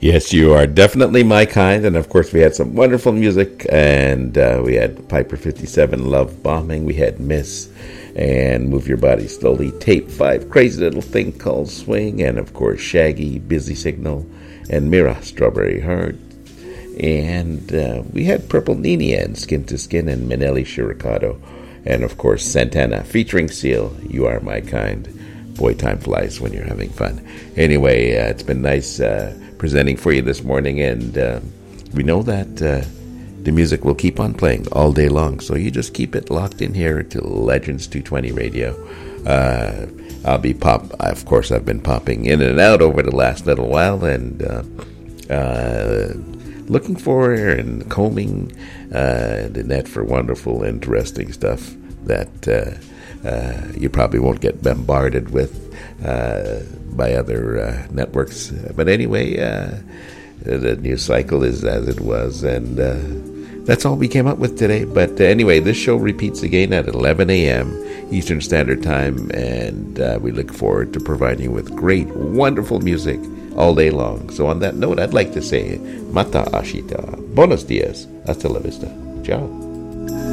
Yes, you are definitely my kind. And of course, we had some wonderful music. And we had Piper 57, Love Bombing. We had Miss and Move Your Body Slowly. Tape 5, Crazy Little Thing Called Swing. And of course, Shaggy, Busy Signal. And Mira, Strawberry Heart. And we had Purple Nini and Skin to Skin and Minelli Shiricado. And of course, Santana featuring Seal, You Are My Kind. Boy, time flies when you're having fun. Anyway, it's been nice presenting for you this morning, and we know that the music will keep on playing all day long, so you just keep it locked in here to Legends 220 Radio. Of course, I've been popping in and out over the last little while, and looking for and combing the net for wonderful, interesting stuff that you probably won't get bombarded with by other networks. But anyway, the news cycle is as it was, and that's all we came up with today. But anyway, this show repeats again at 11 a.m. Eastern Standard Time, and we look forward to providing you with great, wonderful music all day long. So on that note, I'd like to say, Mata Ashita, Buenos dias, hasta la vista, ciao.